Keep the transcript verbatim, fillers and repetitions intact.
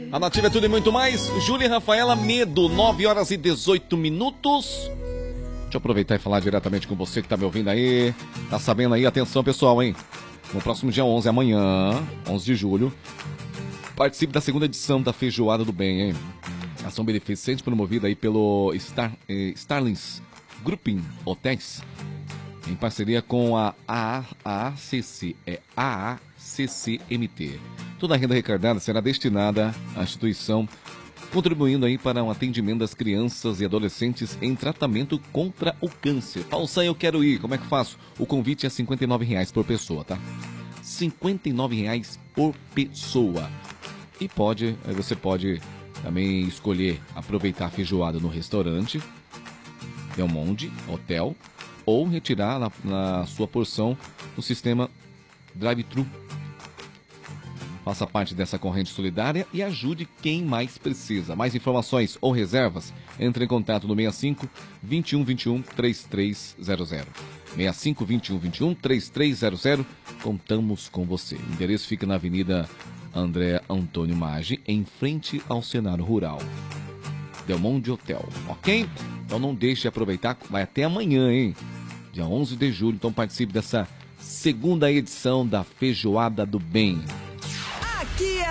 A Nativa é tudo e muito mais. Júlia e Rafaela Medo, nove horas e dezoito minutos. Deixa eu aproveitar e falar diretamente com você que tá me ouvindo aí. Tá sabendo aí? Atenção, pessoal, hein? No próximo dia onze, amanhã, onze de julho, participe da segunda edição da Feijoada do Bem, hein? Ação beneficente promovida aí pelo Star, eh, Starlings Grouping Hotéis, em parceria com a A A C C, é A A C C M T. Toda a renda arrecadada será destinada à instituição, contribuindo aí para o atendimento das crianças e adolescentes em tratamento contra o câncer. Pausa, eu quero ir, como é que faço? O convite é cinquenta e nove reais por pessoa, tá? cinquenta e nove reais por pessoa. E pode, aí você pode também escolher aproveitar a feijoada no restaurante Del Monte Hotel ou retirar na, na sua porção no sistema drive-thru. Faça parte dessa corrente solidária e ajude quem mais precisa. Mais informações ou reservas, entre em contato no seis cinco, vinte e um, vinte e um, trinta e três zero zero. seis cinco, vinte e um, vinte e um, trinta e três zero zero. Contamos com você. O endereço fica na Avenida André Antônio Maggi, em frente ao Cenário Rural. Del Monte Hotel, ok? Então não deixe de aproveitar, vai até amanhã, hein? Dia onze de julho, então participe dessa segunda edição da Feijoada do Bem.